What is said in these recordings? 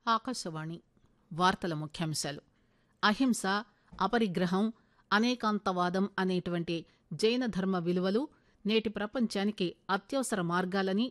ఆకాశవాణి వార్తల ముఖ్యాంశాలు. అహింస, అపరిగ్రహం, అనేకాంతవాదం అనేటువంటి జైన ధర్మ విలువలు నేటి ప్రపంచానికి అత్యవసర మార్గాలని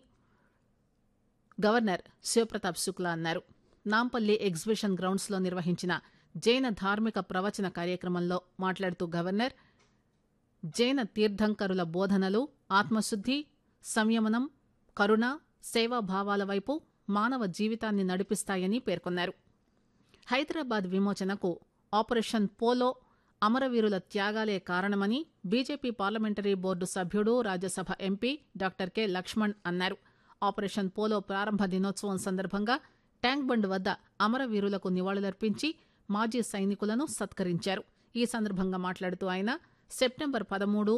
గవర్నర్ శివప్రతాప్ శుక్లా అన్నారు. నాంపల్లి ఎగ్జిబిషన్ గ్రౌండ్స్ లో నిర్వహించిన జైన ధార్మిక ప్రవచన కార్యక్రమంలో మాట్లాడుతూ గవర్నర్ జైన తీర్థంకరుల బోధనలు ఆత్మశుద్ది, సంయమనం, కరుణ, సేవాభావాల వైపు మానవ జీవితాన్ని నడిపిస్తాయని పేర్కొన్నారు. హైదరాబాద్ విమోచనకు ఆపరేషన్ పోలో అమరవీరుల త్యాగాలే కారణమని బీజేపీ పార్లమెంటరీ బోర్డు సభ్యుడు, Rajya Sabha MP doctor K Laxman అన్నారు. ఆపరేషన్ పోలో ప్రారంభ దినోత్సవం సందర్భంగా ట్యాంక్ బండ్ వద్ద అమరవీరులకు నివాళులర్పించి మాజీ సైనికులను సత్కరించారు. ఈ సందర్భంగా మాట్లాడుతూ ఆయన సెప్టెంబర్ 13,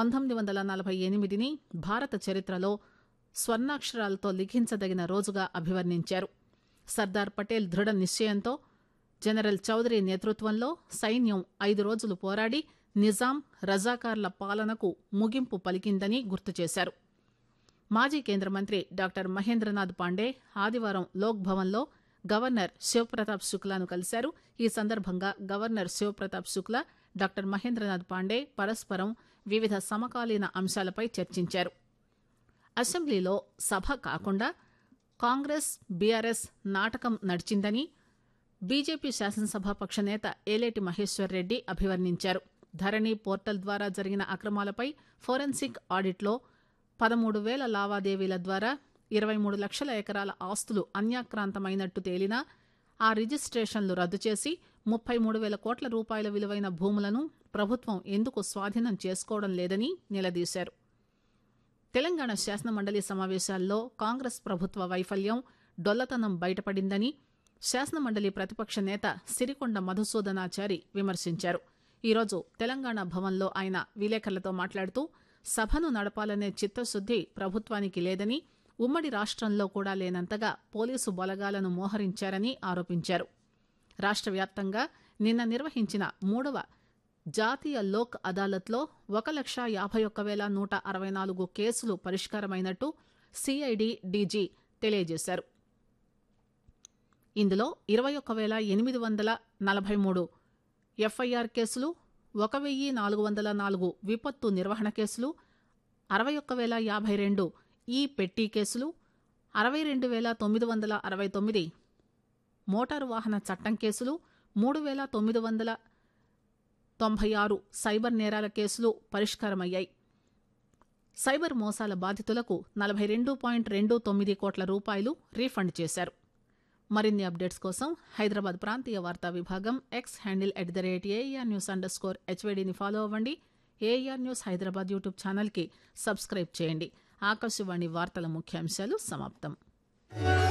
1948ని భారత చరిత్రలో స్వర్ణాక్షరాలతో లిఖించదగిన రోజుగా అభివర్ణించారు. సర్దార్ పటేల్ దృఢ నిశ్చయంతో జనరల్ చౌదరి నేతృత్వంలో సైన్యం 5 రోజులు పోరాడి నిజాం, రజాకార్ల పాలనకు ముగింపు పలికిందని గుర్తు చేశారు. మాజీ కేంద్ర మంత్రి డాక్టర్ మహేంద్రనాథ్ పాండే ఆదివారం లోక్ భవన్లో గవర్నర్ శివప్రతాప్ శుక్లాను కలిశారు. ఈ సందర్భంగా గవర్నర్ శివప్రతాప్ శుక్లా, డాక్టర్ మహేంద్రనాథ్ పాండే పరస్పరం వివిధ సమకాలీన అంశాలపై చర్చించారు. అసెంబ్లీలో సభ కాకుండా కాంగ్రెస్, బీఆర్ఎస్ నాటకం నడిచిందని బీజేపీ శాసనసభాపక్ష నేత ఏలేటి మహేశ్వర్ రెడ్డి అభివర్ణించారు. ధరణి పోర్టల్ ద్వారా జరిగిన అక్రమాలపై ఫోరెన్సిక్ ఆడిట్లో 13,000 లావాదేవీల ద్వారా 23 లక్షల ఎకరాల ఆస్తులు అన్యాక్రాంతమైనట్టు తేలినా ఆ రిజిస్ట్రేషన్లు రద్దు చేసి 33,000 కోట్ల రూపాయల విలువైన భూములను ప్రభుత్వం ఎందుకు స్వాధీనం చేసుకోవడం లేదని నిలదీశారు. తెలంగాణ శాసనమండలి సమావేశాల్లో కాంగ్రెస్ ప్రభుత్వ వైఫల్యం, డొల్లతనం బయటపడిందని శాసనమండలి ప్రతిపక్ష నేత సిరికొండ మధుసూదనాచారి విమర్శించారు. ఈరోజు తెలంగాణ భవన్లో ఆయన విలేకరులతో మాట్లాడుతూ సభను నడపాలనే చిత్తశుద్ది ప్రభుత్వానికి లేదని, ఉమ్మడి రాష్ట్రంలో కూడా లేనంతగా పోలీసు బలగాలను మోహరించారని ఆరోపించారు. రాష్ట్ర వ్యాప్తంగా నిన్న నిర్వహించిన 3వ జాతీయ లోక్ అదాలత్లో 1,51,164 కేసులు పరిష్కారమైనట్టు సిఐడి డీజీ తెలియజేశారు. ఇందులో 21,843 ఎఫ్ఐఆర్ కేసులు, 1,404 విపత్తు నిర్వహణ కేసులు, 61,052 ఈ పెట్టి కేసులు, 62,969 మోటారు వాహన చట్టం కేసులు, 3,996 సైబర్ నేరాల కేసులు పరిష్కారమయ్యాయి. సైబర్ మోసాల బాధితులకు 42.29 కోట్ల రూపాయలు రీఫండ్ చేశారు. మరిన్ని అప్డేట్స్ కోసం హైదరాబాద్ ప్రాంతీయ వార్తా విభాగం ఎక్స్ హ్యాండిల్ @AAR_HVDని ఫాలో అవ్వండి. AAR న్యూస్ హైదరాబాద్ యూట్యూబ్ ఛానల్కి సబ్స్క్రైబ్ చేయండి. ఆకాశవాణి వార్తల ముఖ్యాంశాలు సమాప్తం.